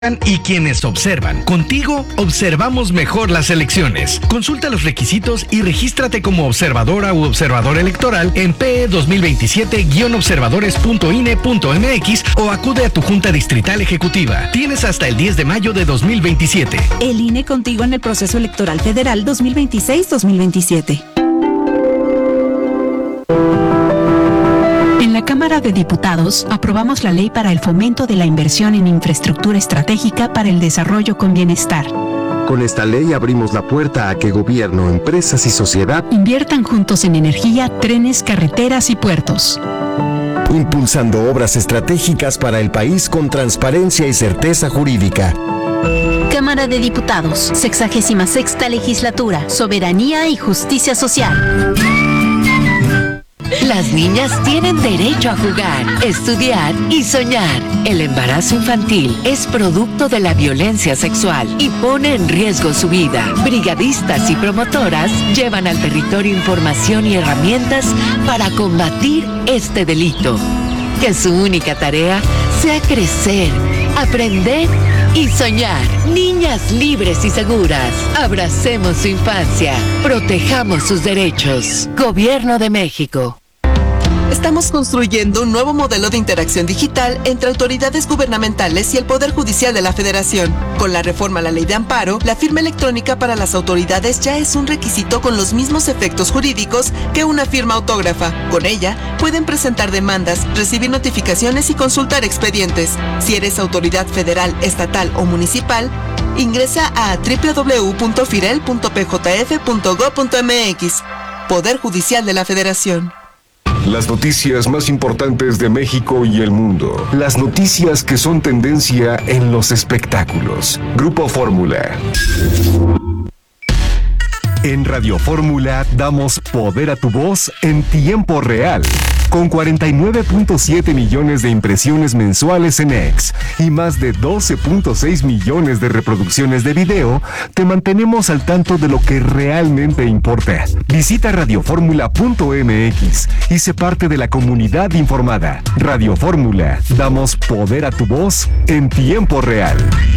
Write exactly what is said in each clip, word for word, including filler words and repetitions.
y quienes observan. Contigo observamos mejor las elecciones. Consulta los requisitos y regístrate como observadora u observador electoral en pe e dos mil veintisiete guion observadores punto ine punto eme equis o acude a tu Junta Distrital Ejecutiva. Tienes hasta el diez de mayo de dos mil veintisiete. El I N E contigo en el proceso electoral federal dos mil veintiséis dos mil veintisiete. En la Cámara de Diputados aprobamos la ley para el fomento de la inversión en infraestructura estratégica para el desarrollo con bienestar. Con esta ley abrimos la puerta a que gobierno, empresas y sociedad inviertan juntos en energía, trenes, carreteras y puertos. Impulsando obras estratégicas para el país con transparencia y certeza jurídica. Cámara de Diputados, sexagésima sexta legislatura, soberanía y justicia social. Las niñas tienen derecho a jugar, estudiar y soñar. El embarazo infantil es producto de la violencia sexual y pone en riesgo su vida. Brigadistas y promotoras llevan al territorio información y herramientas para combatir este delito. Que su única tarea sea crecer, aprender y soñar. Niñas libres y seguras. Abracemos su infancia. Protejamos sus derechos. Gobierno de México. Estamos construyendo un nuevo modelo de interacción digital entre autoridades gubernamentales y el Poder Judicial de la Federación. Con la reforma a la Ley de Amparo, la firma electrónica para las autoridades ya es un requisito con los mismos efectos jurídicos que una firma autógrafa. Con ella, pueden presentar demandas, recibir notificaciones y consultar expedientes. Si eres autoridad federal, estatal o municipal, ingresa a doble u doble u doble u punto firel punto pe jota efe punto gob punto eme equis. Poder Judicial de la Federación. Las noticias más importantes de México y el mundo. Las noticias que son tendencia en los espectáculos. Grupo Fórmula. En Radio Fórmula damos poder a tu voz en tiempo real. Con cuarenta y nueve punto siete millones de impresiones mensuales en X y más de doce punto seis millones de reproducciones de video, te mantenemos al tanto de lo que realmente importa. Visita radio fórmula punto eme equis y sé parte de la comunidad informada. Radio Fórmula, damos poder a tu voz en tiempo real.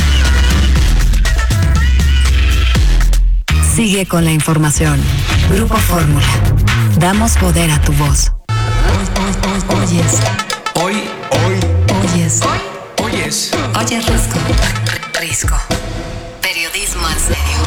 Sigue con la información. Grupo Fórmula. Damos poder a tu voz. Oyes. Hoy, hoy. Oyes. Hoy, oyes. Oyes Risco. Risco. Periodismo en serio.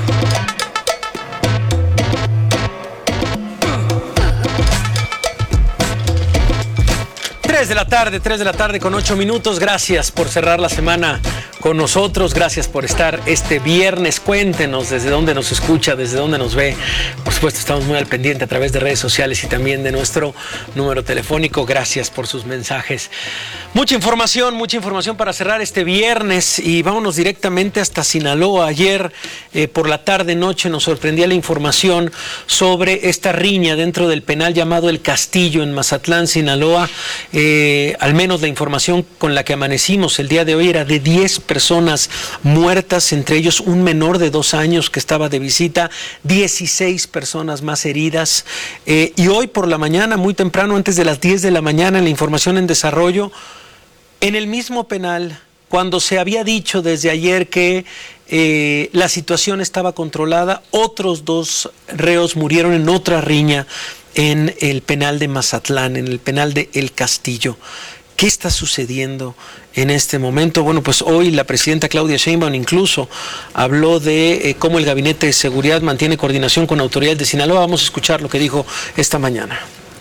tres de la tarde, tres de la tarde con ocho minutos. Gracias por cerrar la semana con nosotros. Gracias por estar este viernes. Cuéntenos desde dónde nos escucha, desde dónde nos ve. Por supuesto, estamos muy al pendiente a través de redes sociales y también de nuestro número telefónico. Gracias por sus mensajes. Mucha información, mucha información para cerrar este viernes y vámonos directamente hasta Sinaloa. Ayer eh, por la tarde, noche, nos sorprendía la información sobre esta riña dentro del penal llamado El Castillo en Mazatlán, Sinaloa. Eh, al menos la información con la que amanecimos el día de hoy era de diez personas muertas, entre ellos un menor de dos años que estaba de visita, dieciséis personas más heridas. Eh, y hoy por la mañana, muy temprano, antes de las diez de la mañana, en la información en desarrollo, en el mismo penal, cuando se había dicho desde ayer que eh, la situación estaba controlada, otros dos reos murieron en otra riña en el penal de Mazatlán, en el penal de El Castillo. ¿Qué está sucediendo en este momento? Bueno, pues hoy la presidenta Claudia Sheinbaum incluso habló de eh, cómo el Gabinete de Seguridad mantiene coordinación con autoridades de Sinaloa. Vamos a escuchar lo que dijo esta mañana.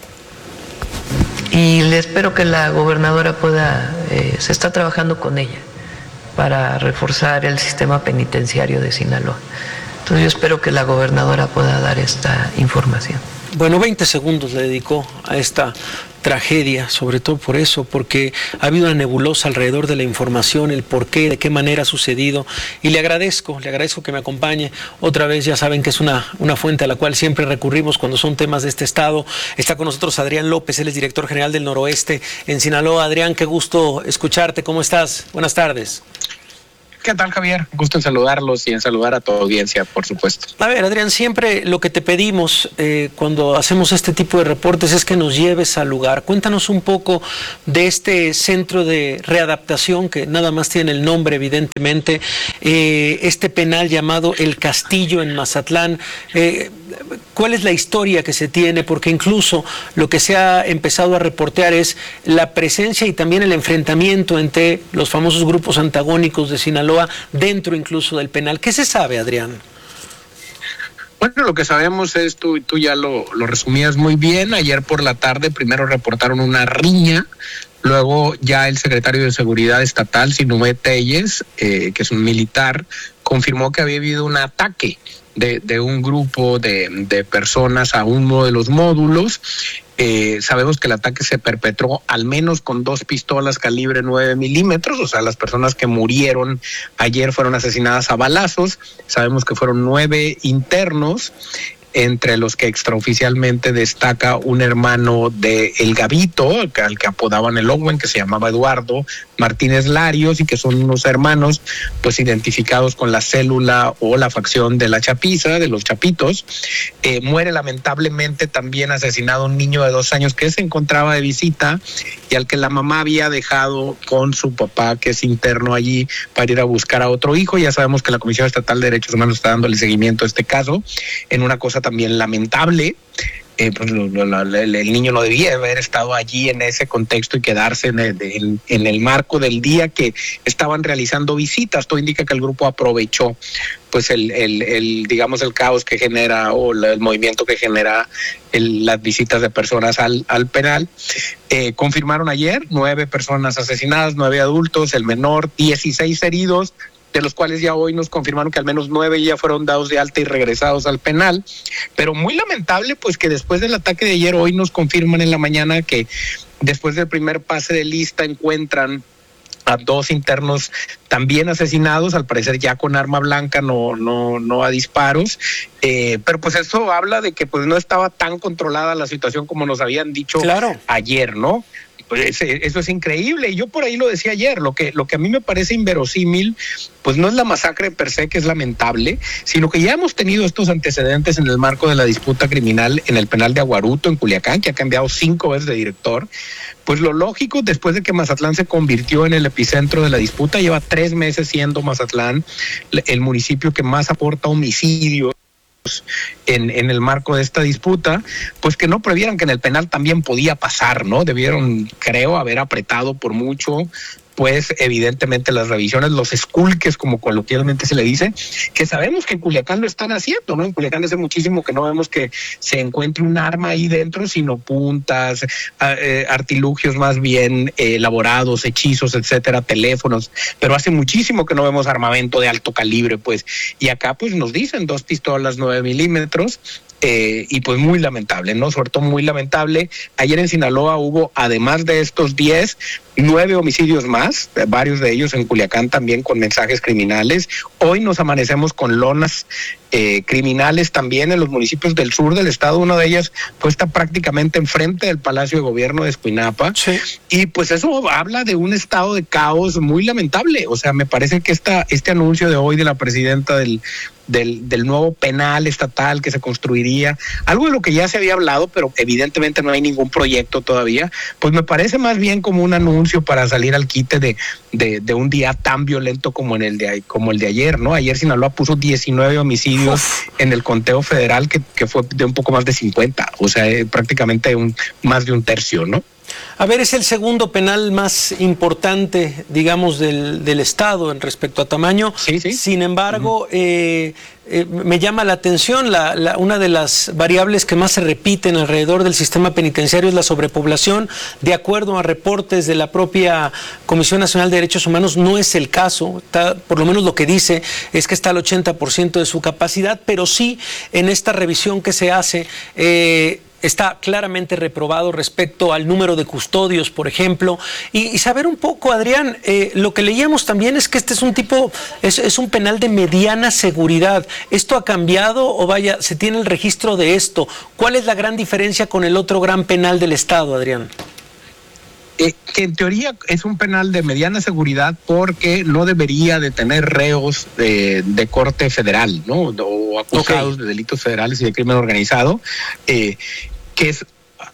Y le espero que la gobernadora pueda, eh, se está trabajando con ella para reforzar el sistema penitenciario de Sinaloa. Entonces yo espero que la gobernadora pueda dar esta información. Bueno, veinte segundos le dedicó a esta tragedia, sobre todo por eso, porque ha habido una nebulosa alrededor de la información, el por qué, de qué manera ha sucedido, y le agradezco, le agradezco que me acompañe otra vez. Ya saben que es una, una fuente a la cual siempre recurrimos cuando son temas de este estado. Está con nosotros Adrián López, él es director general del Noroeste en Sinaloa. Adrián, qué gusto escucharte, ¿cómo estás? Buenas tardes. ¿Qué tal, Javier? Gusto en saludarlos y en saludar a tu audiencia, por supuesto. A ver, Adrián, siempre lo que te pedimos eh, cuando hacemos este tipo de reportes es que nos lleves al lugar. Cuéntanos un poco de este centro de readaptación, que nada más tiene el nombre, evidentemente, eh, este penal llamado El Castillo en Mazatlán. Eh, ¿Cuál es la historia que se tiene? Porque incluso lo que se ha empezado a reportear es la presencia y también el enfrentamiento entre los famosos grupos antagónicos de Sinaloa dentro incluso del penal. ¿Qué se sabe, Adrián? Bueno, lo que sabemos es, tú, tú ya lo, lo resumías muy bien, ayer por la tarde primero reportaron una riña, luego ya el secretario de Seguridad Estatal, Sinubé Telles, eh, que es un militar, confirmó que había habido un ataque de, de un grupo de, de personas a uno de los módulos. Eh, sabemos que el ataque se perpetró al menos con dos pistolas calibre nueve milímetros, o sea, las personas que murieron ayer fueron asesinadas a balazos. Sabemos que fueron nueve internos, entre los que extraoficialmente destaca un hermano de El Gavito, al que apodaban el Owen, que se llamaba Eduardo Martínez Larios, y que son unos hermanos pues identificados con la célula o la facción de la chapiza, de los chapitos. Eh, muere lamentablemente también asesinado un niño de dos años que se encontraba de visita y al que la mamá había dejado con su papá, que es interno allí, para ir a buscar a otro hijo. Ya sabemos que la Comisión Estatal de Derechos Humanos está dándole seguimiento a este caso, en una cosa también lamentable. Eh, pues lo, lo, lo, el, el niño no debía haber estado allí en ese contexto y quedarse en el, en, en el marco del día que estaban realizando visitas. Todo indica que el grupo aprovechó pues el, el, el digamos el caos que genera o la, el movimiento que genera el, las visitas de personas al, al penal. Eh, confirmaron ayer nueve personas asesinadas, nueve adultos, el menor, dieciséis heridos, de los cuales ya hoy nos confirmaron que al menos nueve ya fueron dados de alta y regresados al penal. Pero muy lamentable pues que después del ataque de ayer, hoy nos confirman en la mañana que después del primer pase de lista encuentran a dos internos también asesinados, al parecer ya con arma blanca, no no no a disparos, eh, pero pues eso habla de que pues no estaba tan controlada la situación como nos habían dicho claro. ayer, ¿no? Pues eso es increíble, y yo por ahí lo decía ayer, lo que, lo que a mí me parece inverosímil, pues no es la masacre per se, que es lamentable, sino que ya hemos tenido estos antecedentes en el marco de la disputa criminal en el penal de Aguaruto, en Culiacán, que ha cambiado cinco veces de director. Pues lo lógico, después de que Mazatlán se convirtió en el epicentro de la disputa, lleva tres meses siendo Mazatlán el municipio que más aporta homicidios En, en el marco de esta disputa, pues que no previeran que en el penal también podía pasar, ¿no? Debieron, creo, haber apretado por mucho, pues evidentemente las revisiones, los esculques, como coloquialmente se le dice, que sabemos que en Culiacán lo están haciendo, ¿no? En Culiacán hace muchísimo que no vemos que se encuentre un arma ahí dentro, sino puntas, eh, artilugios más bien eh, elaborados, hechizos, etcétera, teléfonos, pero hace muchísimo que no vemos armamento de alto calibre, pues, y acá pues nos dicen dos pistolas nueve milímetros, Eh, y pues muy lamentable, ¿no? Sobre todo muy lamentable. Ayer en Sinaloa hubo, además de estos diez, nueve homicidios más, varios de ellos en Culiacán también con mensajes criminales. Hoy nos amanecemos con lonas eh, criminales también en los municipios del sur del estado. Una de ellas pues está prácticamente enfrente del Palacio de Gobierno de Escuinapa. Sí. Y pues eso habla de un estado de caos muy lamentable. O sea, me parece que esta, este anuncio de hoy de la presidenta del Del, del nuevo penal estatal que se construiría, algo de lo que ya se había hablado, pero evidentemente no hay ningún proyecto todavía, pues me parece más bien como un anuncio para salir al quite de, de, de un día tan violento como, en el de, como el de ayer, ¿no? Ayer Sinaloa puso diecinueve homicidios Uf. en el conteo federal, que, que fue de un poco más de cincuenta, o sea, eh, prácticamente un, más de un tercio, ¿no? A ver, es el segundo penal más importante, digamos, del, del estado en respecto a tamaño. Sí, sí. Sin embargo, uh-huh. eh, eh, me llama la atención, la, la, una de las variables que más se repiten alrededor del sistema penitenciario es la sobrepoblación. De acuerdo a reportes de la propia Comisión Nacional de Derechos Humanos, no es el caso. Está, por lo menos lo que dice es que está al ochenta por ciento de su capacidad, pero sí en esta revisión que se hace, eh, está claramente reprobado respecto al número de custodios, por ejemplo, y, y saber un poco, Adrián, eh, lo que leíamos también es que este es un tipo, es, es un penal de mediana seguridad. ¿Esto ha cambiado o vaya, se tiene el registro de esto? ¿Cuál es la gran diferencia con el otro gran penal del estado, Adrián? que, que en teoría es un penal de mediana seguridad porque no debería de tener reos de, de corte federal, ¿no? O acusados okay. de delitos federales y de crimen organizado, eh, que es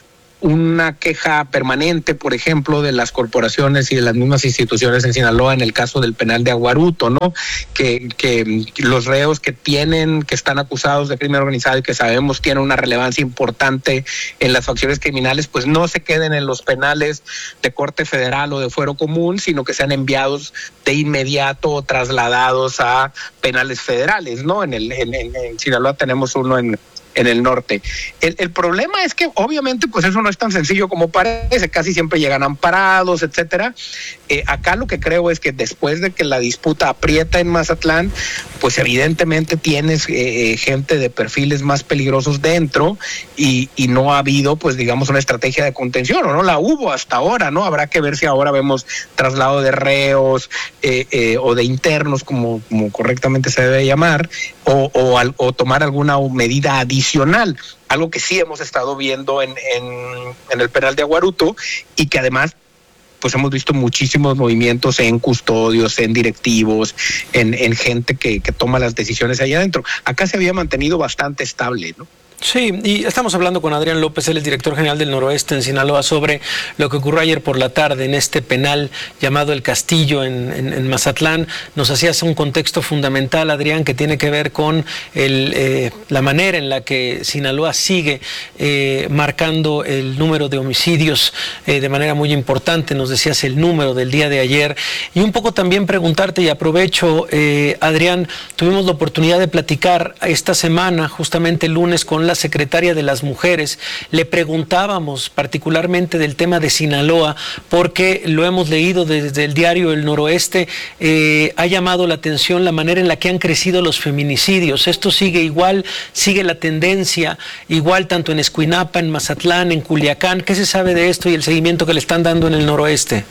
una queja permanente, por ejemplo, de las corporaciones y de las mismas instituciones en Sinaloa en el caso del penal de Aguaruto, ¿no? Que, que los reos que tienen, que están acusados de crimen organizado y que sabemos tienen una relevancia importante en las facciones criminales, pues no se queden en los penales de corte federal o de fuero común, sino que sean enviados de inmediato o trasladados a penales federales, ¿no? En el en, en, en Sinaloa tenemos uno en en el norte. El, el problema es que obviamente pues eso no es tan sencillo como parece, casi siempre llegan amparados, etcétera. Eh, acá lo que creo es que después de que la disputa aprieta en Mazatlán, pues evidentemente tienes eh, gente de perfiles más peligrosos dentro y, y no ha habido pues digamos una estrategia de contención, o no la hubo hasta ahora, ¿no? Habrá que ver si ahora vemos traslado de reos eh, eh, o de internos como, como correctamente se debe llamar, o, o, al, o tomar alguna medida adicional, algo que sí hemos estado viendo en, en, en el penal de Aguaruto y que además pues hemos visto muchísimos movimientos en custodios, en directivos, en, en gente que, que toma las decisiones allá adentro. Acá se había mantenido bastante estable, ¿no? Sí, y estamos hablando con Adrián López, él es director general del Noroeste en Sinaloa, sobre lo que ocurrió ayer por la tarde en este penal llamado El Castillo en, en, en Mazatlán. Nos hacías un contexto fundamental, Adrián, que tiene que ver con el, eh, la manera en la que Sinaloa sigue eh, marcando el número de homicidios eh, de manera muy importante. Nos decías el número del día de ayer. Y un poco también preguntarte, y aprovecho, eh, Adrián, tuvimos la oportunidad de platicar esta semana, justamente el lunes, con la secretaria de las Mujeres. Le preguntábamos particularmente del tema de Sinaloa, porque lo hemos leído desde el diario El Noroeste. Eh, ha llamado la atención la manera en la que han crecido los feminicidios. Esto sigue igual, sigue la tendencia igual tanto en Escuinapa, en Mazatlán, en Culiacán. ¿Qué se sabe de esto y el seguimiento que le están dando en el Noroeste?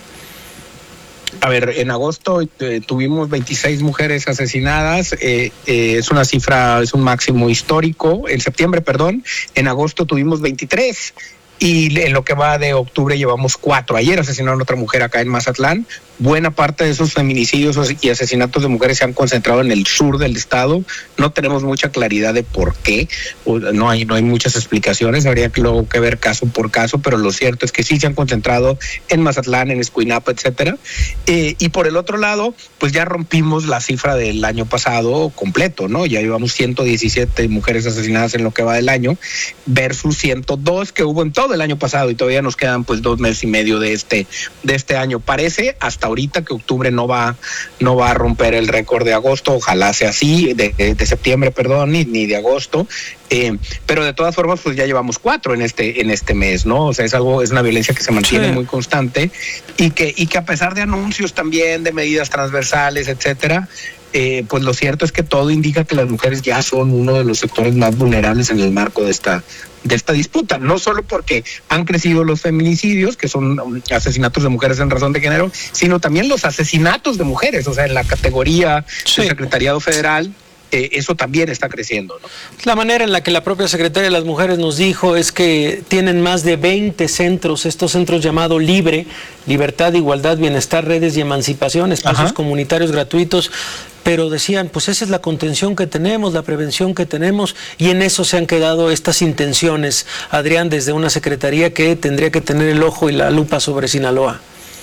A ver, en agosto eh, tuvimos veintiséis mujeres asesinadas, eh, eh, es una cifra, es un máximo histórico. En septiembre, perdón, en agosto tuvimos veintitrés y en lo que va de octubre llevamos cuatro. Ayer asesinaron a otra mujer acá en Mazatlán. Buena parte de esos feminicidios y asesinatos de mujeres se han concentrado en el sur del estado. No tenemos mucha claridad de por qué, no hay no hay muchas explicaciones, habría que luego que ver caso por caso, pero lo cierto es que sí se han concentrado en Mazatlán, en Escuinapa, etcétera. Eh, y por el otro lado, pues ya rompimos la cifra del año pasado completo, ¿no? Ya llevamos ciento diecisiete mujeres asesinadas en lo que va del año versus ciento dos que hubo en todo el año pasado, y todavía nos quedan pues dos meses y medio de este de este año. Parece hasta ahorita que octubre no va no va a romper el récord de agosto, ojalá sea así, de, de, de septiembre, perdón, ni, ni de agosto, eh, pero de todas formas pues ya llevamos cuatro en este en este mes, ¿no? O sea, es algo, es una violencia que se mantiene sí. muy constante y que y que a pesar de anuncios también de medidas transversales, etcétera, Eh, pues lo cierto es que todo indica que las mujeres ya son uno de los sectores más vulnerables en el marco de esta de esta disputa, no solo porque han crecido los feminicidios, que son asesinatos de mujeres en razón de género, sino también los asesinatos de mujeres, o sea, en la categoría sí. del Secretariado Federal. Eh, eso también está creciendo, ¿no? La manera en la que la propia Secretaría de las Mujeres nos dijo es que tienen más de veinte centros, estos centros llamados LIBRE, Libertad, Igualdad, Bienestar, Redes y Emancipación, espacios Ajá. comunitarios gratuitos, pero decían, pues esa es la contención que tenemos, la prevención que tenemos, y en eso se han quedado estas intenciones, Adrián, desde una secretaría que tendría que tener el ojo y la lupa sobre Sinaloa.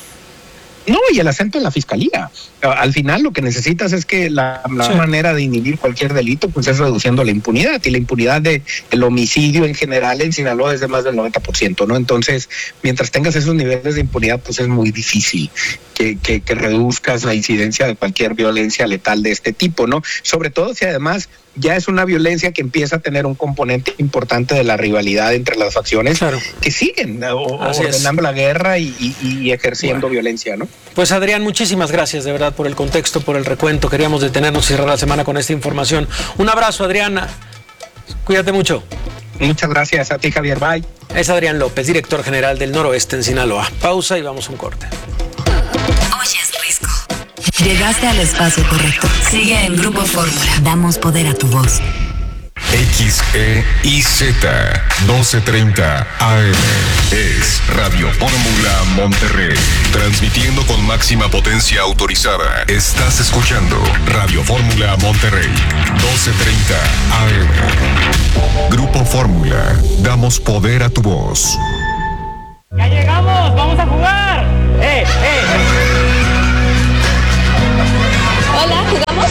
No, y el acento en la fiscalía. Al final lo que necesitas es que la, la sí. manera de inhibir cualquier delito pues es reduciendo la impunidad, y la impunidad de el homicidio en general en Sinaloa es de más del noventa por ciento, ¿no? Entonces, mientras tengas esos niveles de impunidad, pues es muy difícil que, que, que reduzcas la incidencia de cualquier violencia letal de este tipo, ¿no? Sobre todo si además ya es una violencia que empieza a tener un componente importante de la rivalidad entre las facciones claro. que siguen o, ordenando es. la guerra y, y, y ejerciendo bueno. violencia, ¿no? Pues Adrián, muchísimas gracias de verdad por el contexto, por el recuento. Queríamos detenernos y cerrar la semana con esta información. Un abrazo, Adriana. Cuídate mucho. Muchas gracias a ti, Javier. Bye. Es Adrián López, director general del Noroeste en Sinaloa. Pausa y vamos a un corte. Oyes Risco. Llegaste al espacio correcto. Sigue en Grupo Fórmula. Damos poder a tu voz. X E I Z doce treinta A M. Es Radio Fórmula Monterrey. Transmitiendo con máxima potencia autorizada. Estás escuchando Radio Fórmula Monterrey. doce treinta A M. Grupo Fórmula. Damos poder a tu voz. ¡Ya llegamos! ¡Vamos a jugar! ¡Eh, eh! Hola, ¿jugamos?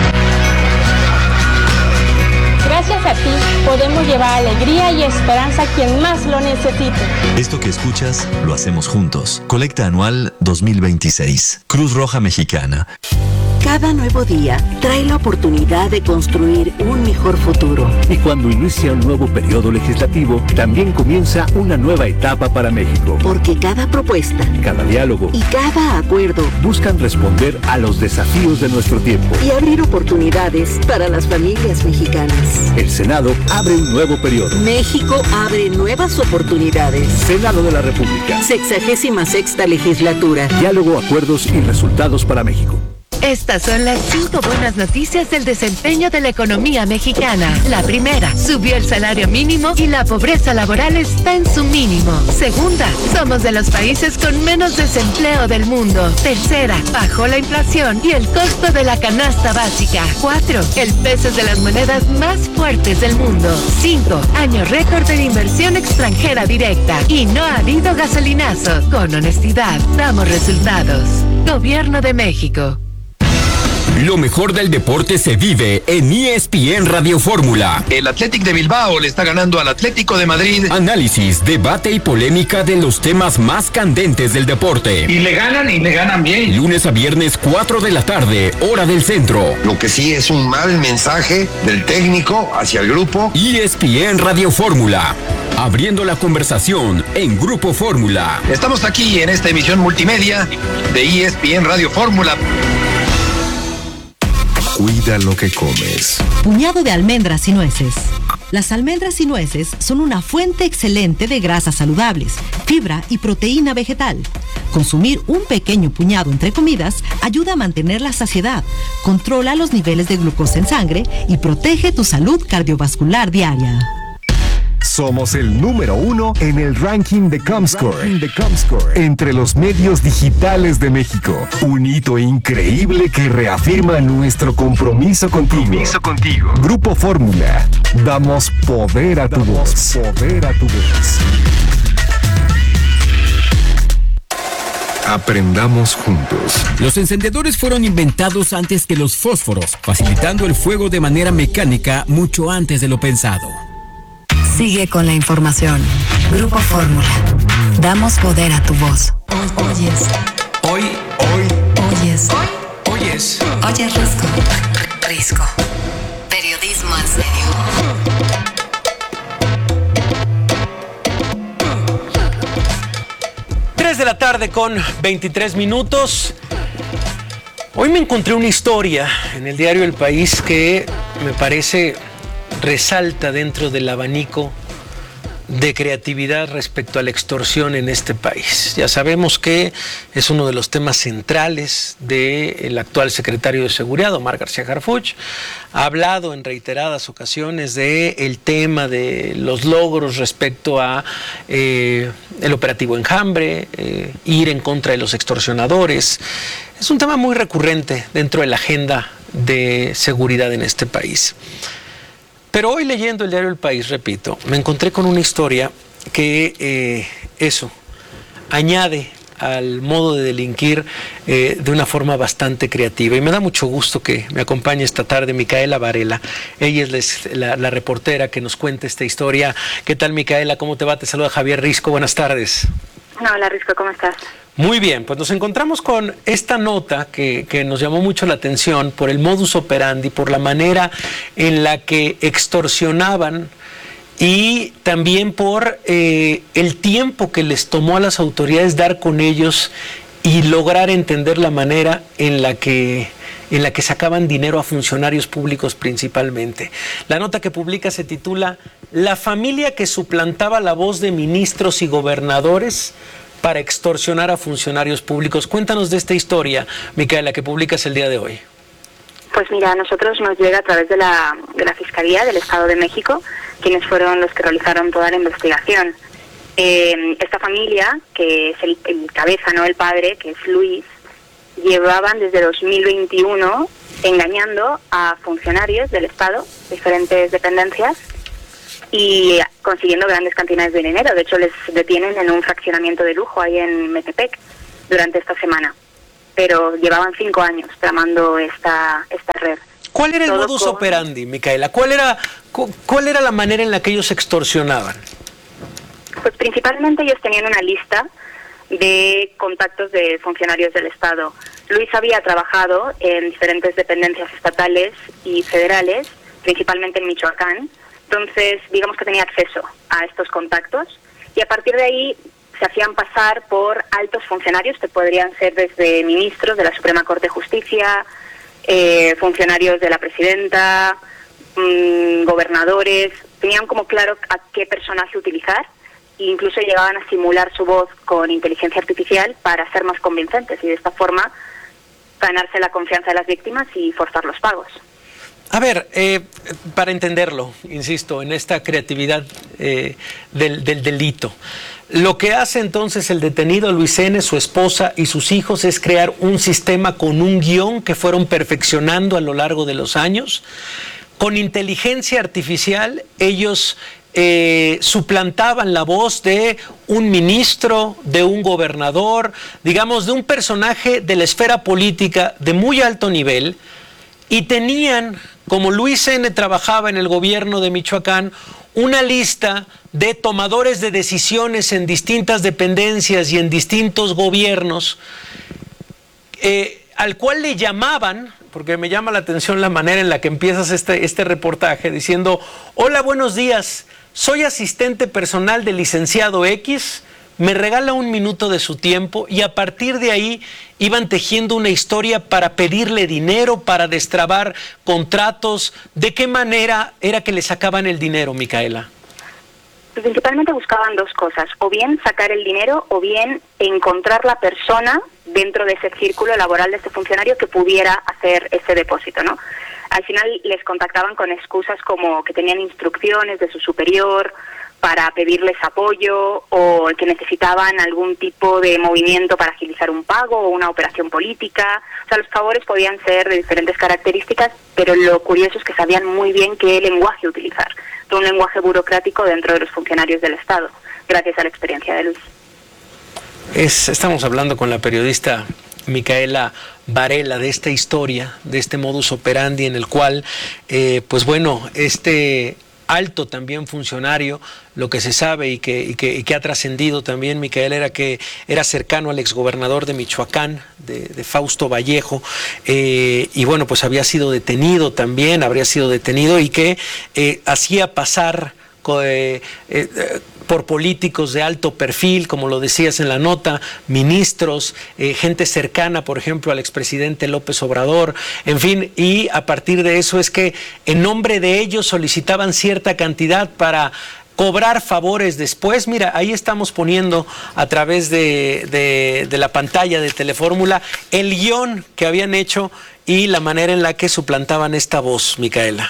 Gracias a ti podemos llevar alegría y esperanza a quien más lo necesite. Esto que escuchas lo hacemos juntos. Colecta anual dos mil veintiséis. Cruz Roja Mexicana. Cada nuevo día trae la oportunidad de construir un mejor futuro. Y cuando inicia un nuevo periodo legislativo, también comienza una nueva etapa para México. Porque cada propuesta, cada diálogo y cada acuerdo buscan responder a los desafíos de nuestro tiempo y abrir oportunidades para las familias mexicanas. El Senado abre un nuevo periodo. México abre nuevas oportunidades. Senado de la República. Sexagésima sexta legislatura. Diálogo, acuerdos y resultados para México. Estas son las cinco buenas noticias del desempeño de la economía mexicana. La primera, subió el salario mínimo y la pobreza laboral está en su mínimo. Segunda, somos de los países con menos desempleo del mundo. Tercera, bajó la inflación y el costo de la canasta básica. Cuatro, el peso es de las monedas más fuertes del mundo. Cinco, año récord de inversión extranjera directa. Y no ha habido gasolinazo. Con honestidad, damos resultados. Gobierno de México. Lo mejor del deporte se vive en E S P N Radio Fórmula. El Athletic de Bilbao le está ganando al Atlético de Madrid. Análisis, debate y polémica de los temas más candentes del deporte. Y le ganan y le ganan bien. Lunes a viernes, cuatro de la tarde, hora del centro. Lo que sí es un mal mensaje del técnico hacia el grupo. E S P N Radio Fórmula. Abriendo la conversación en Grupo Fórmula. Estamos aquí en esta emisión multimedia de E S P N Radio Fórmula. Cuida lo que comes. Puñado de almendras y nueces. Las almendras y nueces son una fuente excelente de grasas saludables, fibra y proteína vegetal. Consumir un pequeño puñado entre comidas ayuda a mantener la saciedad, controla los niveles de glucosa en sangre y protege tu salud cardiovascular diaria. Somos el número uno en el ranking de Comscore, de Comscore entre los medios digitales de México. Un hito increíble que reafirma nuestro compromiso contigo. Compromiso contigo. Grupo Fórmula. Damos poder a tu voz. Poder a tu voz. Aprendamos juntos. Los encendedores fueron inventados antes que los fósforos, facilitando el fuego de manera mecánica mucho antes de lo pensado. Sigue con la información. Grupo Fórmula. Damos poder a tu voz. Oyes. Hoy, hoy, Oyes. hoy, oyes. Oyes Risco. Risco. Periodismo en serio. tres de la tarde con veintitrés minutos. Hoy me encontré una historia en el diario El País que me parece resalta dentro del abanico de creatividad respecto a la extorsión en este país. Ya sabemos que es uno de los temas centrales del actual secretario de Seguridad, Omar García Harfuch. Ha hablado en reiteradas ocasiones del tema de los logros respecto a eh, el operativo Enjambre, eh, ir en contra de los extorsionadores. Es un tema muy recurrente dentro de la agenda de seguridad en este país. Pero hoy leyendo el diario El País, repito, me encontré con una historia que eh, eso añade al modo de delinquir eh, de una forma bastante creativa. Y me da mucho gusto que me acompañe esta tarde Micaela Varela. Ella es la, la reportera que nos cuenta esta historia. ¿Qué tal, Micaela? ¿Cómo te va? Te saluda Javier Risco. Buenas tardes. Hola, Risco, ¿cómo estás? Muy bien, pues nos encontramos con esta nota que, que nos llamó mucho la atención por el modus operandi, por la manera en la que extorsionaban y también por eh, el tiempo que les tomó a las autoridades dar con ellos y lograr entender la manera en la que en la que sacaban dinero a funcionarios públicos principalmente. La nota que publica se titula "La familia que suplantaba la voz de ministros y gobernadores para extorsionar a funcionarios públicos". Cuéntanos de esta historia, Micaela, que publicas el día de hoy. Pues mira, a nosotros nos llega a través de la, de la Fiscalía del Estado de México, quienes fueron los que realizaron toda la investigación. Eh, esta familia, que es el, el cabeza, no el padre, que es Luis, llevaban desde dos mil veintiuno engañando a funcionarios del Estado, diferentes dependencias, y consiguiendo grandes cantidades de dinero. De hecho, les detienen en un fraccionamiento de lujo ahí en Metepec durante esta semana. Pero llevaban cinco años tramando esta, esta red. ¿Cuál era el Todo modus con... operandi, Micaela? ¿Cuál era, cu ¿Cuál era la manera en la que ellos extorsionaban? Pues principalmente ellos tenían una lista de contactos de funcionarios del Estado. Luis había trabajado en diferentes dependencias estatales y federales, principalmente en Michoacán. Entonces, digamos que tenía acceso a estos contactos y a partir de ahí se hacían pasar por altos funcionarios, que podrían ser desde ministros de la Suprema Corte de Justicia, eh, funcionarios de la presidenta, mmm, gobernadores. Tenían como claro a qué personaje utilizar e incluso llegaban a simular su voz con inteligencia artificial para ser más convincentes y de esta forma ganarse la confianza de las víctimas y forzar los pagos. A ver, eh, para entenderlo, insisto, en esta creatividad eh, del, del delito, lo que hace entonces el detenido Luis N., su esposa y sus hijos es crear un sistema con un guión que fueron perfeccionando a lo largo de los años. Con inteligencia artificial, ellos eh, suplantaban la voz de un ministro, de un gobernador, digamos, de un personaje de la esfera política de muy alto nivel, y tenían, como Luis N. trabajaba en el gobierno de Michoacán, una lista de tomadores de decisiones en distintas dependencias y en distintos gobiernos, eh, al cual le llamaban, porque me llama la atención la manera en la que empiezas este, este reportaje, diciendo: hola, buenos días, soy asistente personal del licenciado X, me regala un minuto de su tiempo, y a partir de ahí iban tejiendo una historia para pedirle dinero, para destrabar contratos. ¿De qué manera era que le sacaban el dinero, Micaela? Principalmente buscaban dos cosas: o bien sacar el dinero, o bien encontrar la persona dentro de ese círculo laboral de este funcionario que pudiera hacer ese depósito, ¿no? Al final les contactaban con excusas como que tenían instrucciones de su superior para pedirles apoyo, o que necesitaban algún tipo de movimiento para agilizar un pago o una operación política. O sea, los favores podían ser de diferentes características, pero lo curioso es que sabían muy bien qué lenguaje utilizar. Todo un lenguaje burocrático dentro de los funcionarios del Estado, gracias a la experiencia de Luis. Es, estamos hablando con la periodista Micaela Varela de esta historia, de este modus operandi en el cual, eh, pues bueno, este alto también funcionario, lo que se sabe y que, y que, y que ha trascendido también, Micaela, era que era cercano al exgobernador de Michoacán, de, de Fausto Vallejo, eh, y bueno, pues había sido detenido también, habría sido detenido, y que eh, hacía pasar Eh, eh, por políticos de alto perfil, como lo decías en la nota, ministros, eh, gente cercana, por ejemplo, al expresidente López Obrador, en fin, y a partir de eso es que en nombre de ellos solicitaban cierta cantidad para cobrar favores después. Mira, ahí estamos poniendo a través de, de, de la pantalla de Telefórmula el guión que habían hecho y la manera en la que suplantaban esta voz, Micaela.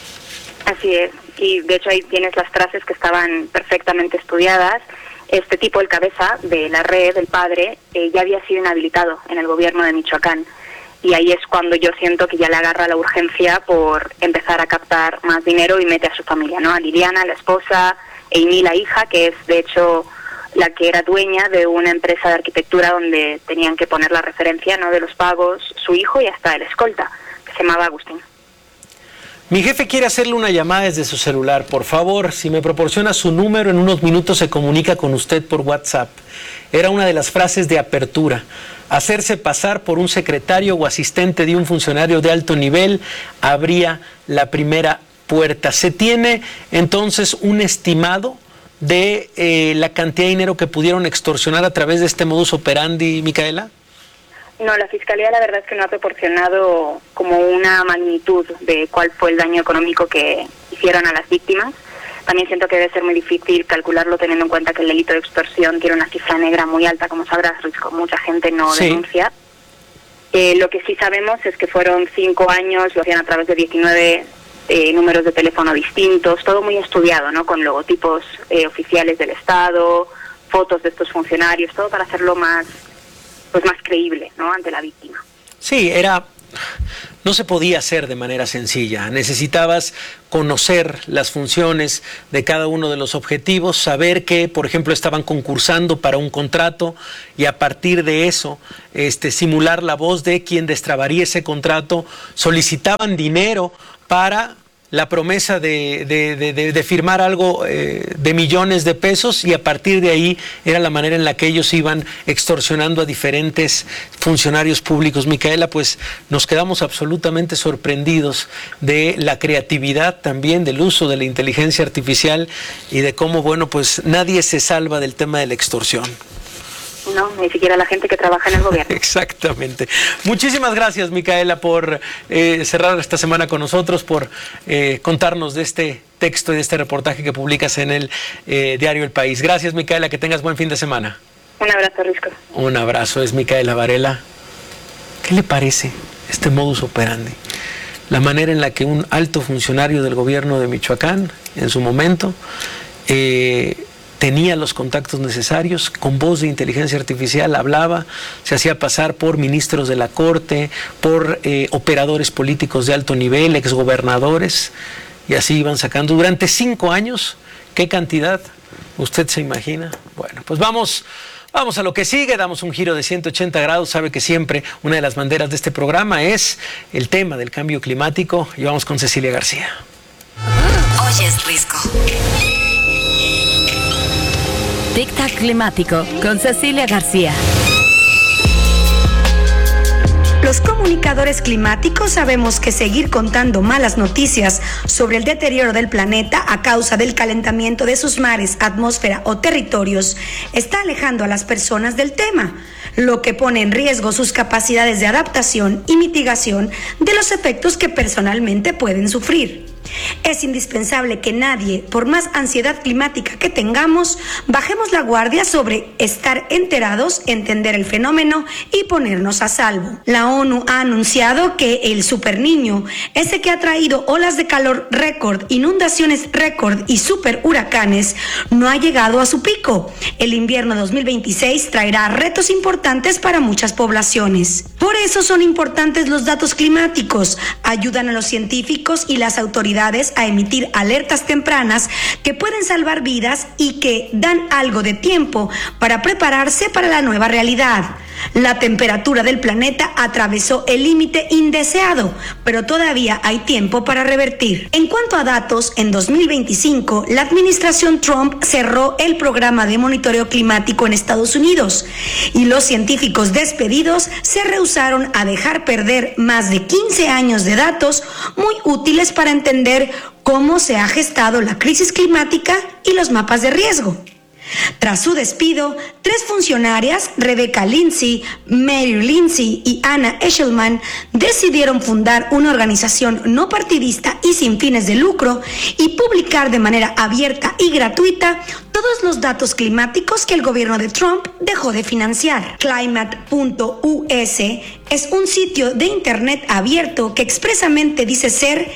Así es. Y de hecho ahí tienes las frases que estaban perfectamente estudiadas. Este tipo, el cabeza de la red, el padre, eh, ya había sido inhabilitado en el gobierno de Michoacán. Y ahí es cuando yo siento que ya le agarra la urgencia por empezar a captar más dinero y mete a su familia, ¿no? A Liliana, la esposa, Amy, la hija, que es de hecho la que era dueña de una empresa de arquitectura donde tenían que poner la referencia, ¿no?, de los pagos, su hijo y hasta el escolta, que se llamaba Agustín. Mi jefe quiere hacerle una llamada desde su celular. Por favor, si me proporciona su número, en unos minutos se comunica con usted por WhatsApp. Era una de las frases de apertura. Hacerse pasar por un secretario o asistente de un funcionario de alto nivel abría la primera puerta. ¿Se tiene entonces un estimado de eh, la cantidad de dinero que pudieron extorsionar a través de este modus operandi, Micaela? No, la Fiscalía la verdad es que no ha proporcionado como una magnitud de cuál fue el daño económico que hicieron a las víctimas. También siento que debe ser muy difícil calcularlo teniendo en cuenta que el delito de extorsión tiene una cifra negra muy alta, como sabrás, Risco. Mucha gente no sí. denuncia. Eh, lo que sí sabemos es que fueron cinco años, lo hacían a través de diecinueve eh, números de teléfono distintos, todo muy estudiado, ¿no? Con logotipos eh, oficiales del Estado, fotos de estos funcionarios, todo para hacerlo más, pues más creíble, ¿no? Ante la víctima. Sí, era... No se podía hacer de manera sencilla. Necesitabas conocer las funciones de cada uno de los objetivos, saber que, por ejemplo, estaban concursando para un contrato y a partir de eso este, simular la voz de quien destrabaría ese contrato. Solicitaban dinero para la promesa de, de, de, de, de firmar algo eh, de millones de pesos y a partir de ahí era la manera en la que ellos iban extorsionando a diferentes funcionarios públicos. Micaela, pues nos quedamos absolutamente sorprendidos de la creatividad también, del uso de la inteligencia artificial y de cómo, bueno, pues nadie se salva del tema de la extorsión. No, ni siquiera la gente que trabaja en el gobierno. Exactamente. Muchísimas gracias, Micaela, por eh, cerrar esta semana con nosotros, por eh, contarnos de este texto y de este reportaje que publicas en el eh, diario El País. Gracias, Micaela, que tengas buen fin de semana. Un abrazo, Risco. Un abrazo, es Micaela Varela. ¿Qué le parece este modus operandi? La manera en la que un alto funcionario del gobierno de Michoacán, en su momento, eh, tenía los contactos necesarios, con voz de inteligencia artificial hablaba, se hacía pasar por ministros de la Corte, por eh, operadores políticos de alto nivel, exgobernadores, y así iban sacando durante cinco años. ¿Qué cantidad? ¿Usted se imagina? Bueno, pues vamos... Vamos a lo que sigue, damos un giro de ciento ochenta grados. Sabe que siempre una de las banderas de este programa es el tema del cambio climático. Y vamos con Cecilia García. Hoy es Risco. Tic Tac Climático con Cecilia García. Los comunicadores climáticos sabemos que seguir contando malas noticias sobre el deterioro del planeta a causa del calentamiento de sus mares, atmósfera o territorios está alejando a las personas del tema, lo que pone en riesgo sus capacidades de adaptación y mitigación de los efectos que personalmente pueden sufrir. Es indispensable que nadie, por más ansiedad climática que tengamos, bajemos la guardia sobre estar enterados, entender el fenómeno y ponernos a salvo. La ONU ha anunciado que el superniño, ese que ha traído olas de calor récord, inundaciones récord y super huracanes, no ha llegado a su pico. El invierno dos mil veintiséis traerá retos importantes para muchas poblaciones. Por eso son importantes los datos climáticos, ayudan a los científicos y las autoridades a emitir alertas tempranas que pueden salvar vidas y que dan algo de tiempo para prepararse para la nueva realidad. La temperatura del planeta atravesó el límite indeseado, pero todavía hay tiempo para revertir. En cuanto a datos, en dos mil veinticinco, la administración Trump cerró el programa de monitoreo climático en Estados Unidos y los científicos despedidos se rehusaron a dejar perder más de quince años de datos muy útiles para entender cómo se ha gestado la crisis climática y los mapas de riesgo. Tras su despido, tres funcionarias, Rebecca Lindsay, Mary Lindsay y Anna Eshelman, decidieron fundar una organización no partidista y sin fines de lucro y publicar de manera abierta y gratuita todos los datos climáticos que el gobierno de Trump dejó de financiar. Climate punto U S es un sitio de internet abierto que expresamente dice ser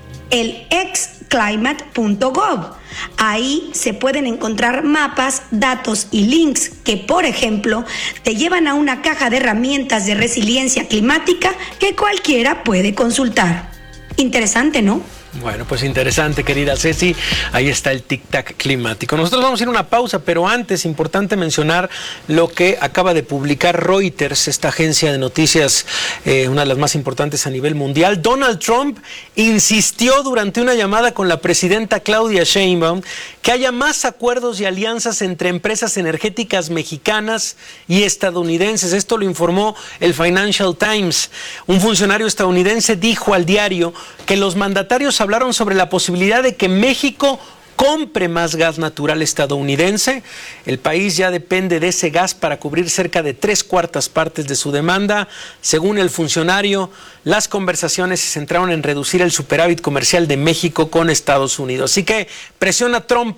el ex climate punto gov. Ahí se pueden encontrar mapas, datos y links que, por ejemplo, te llevan a una caja de herramientas de resiliencia climática que cualquiera puede consultar. Interesante, ¿no? Bueno, pues interesante, querida Ceci. Ahí está el tic-tac climático. Nosotros vamos a ir a una pausa, pero antes, importante mencionar lo que acaba de publicar Reuters, esta agencia de noticias, eh, una de las más importantes a nivel mundial. Donald Trump insistió durante una llamada con la presidenta Claudia Sheinbaum que haya más acuerdos y alianzas entre empresas energéticas mexicanas y estadounidenses. Esto lo informó el Financial Times. Un funcionario estadounidense dijo al diario que los mandatarios hablaron sobre la posibilidad de que México compre más gas natural estadounidense. El país ya depende de ese gas para cubrir cerca de tres cuartas partes de su demanda. Según el funcionario, las conversaciones se centraron en reducir el superávit comercial de México con Estados Unidos. Así que presiona Trump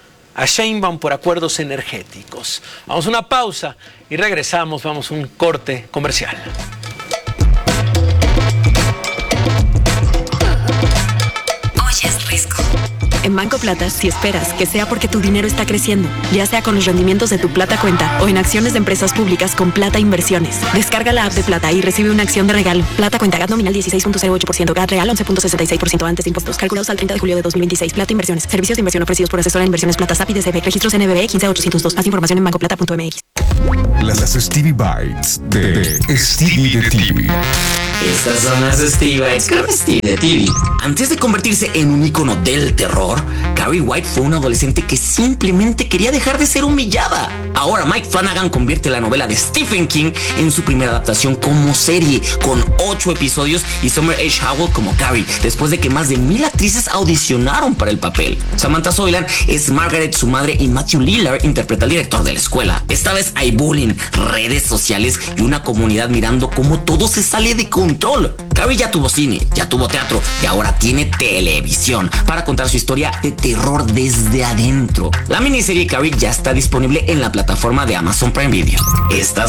a Sheinbaum por acuerdos energéticos. Vamos a una pausa y regresamos, vamos a un corte comercial. Banco Plata, si esperas que sea porque tu dinero está creciendo, ya sea con los rendimientos de tu Plata Cuenta o en acciones de empresas públicas con Plata Inversiones. Descarga la app de Plata y recibe una acción de regalo. Plata Cuenta, G A T nominal dieciséis punto cero ocho por ciento, G A T real once punto sesenta y seis por ciento antes de impuestos. Calculados al treinta de julio de dos mil veintiséis. Plata Inversiones. Servicios de inversión ofrecidos por asesora en inversiones Plata S A P y D C B. Registros N B B quince ochocientos dos. Más información en banco plata punto m x. Las Stevie Bites de, de Stevie de T V. Estas son las Stevie Bites con Stevie de T V. Antes de convertirse en un ícono del terror, Carrie White fue una adolescente que simplemente quería dejar de ser humillada. Ahora Mike Flanagan convierte la novela de Stephen King en su primera adaptación como serie, con ocho episodios y Summer H. Howell como Carrie, después de que más de mil actrices audicionaron para el papel. Samantha Soilan es Margaret, su madre, y Matthew Lillard interpreta al director de la escuela. Esta vez hay bullying, redes sociales y una comunidad mirando cómo todo se sale de control. Carrie ya tuvo cine, ya tuvo teatro y ahora tiene televisión para contar su historia de terror desde adentro. La miniserie Carrie ya está disponible en la plataforma de Amazon Prime Video. Estas